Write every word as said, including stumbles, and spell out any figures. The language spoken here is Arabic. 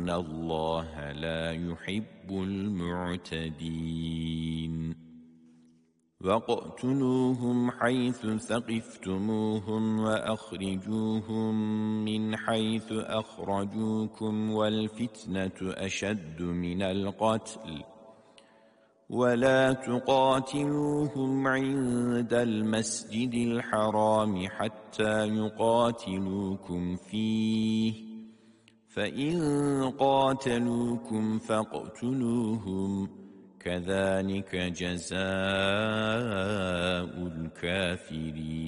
إِنَّ اللَّهَ لَا يُحِبُّ الْمُعْتَدِينَ وَاقْتُلُوهُمْ حَيْثُ ثَقِفْتُمُوهُمْ وَأَخْرِجُوهُمْ مِنْ حَيْثُ أَخْرَجُوكُمْ وَالْفِتْنَةُ أَشَدُّ مِنَ الْقَتْلِ وَلَا تُقَاتِلُوهُمْ عِندَ الْمَسْجِدِ الْحَرَامِ حَتَّى يُقَاتِلُوكُمْ فِيهِ فَإِنْ قَاتَلُوكُمْ فَاقْتُلُوهُمْ كَذَلِكَ جَزَاءُ الْكَافِرِينَ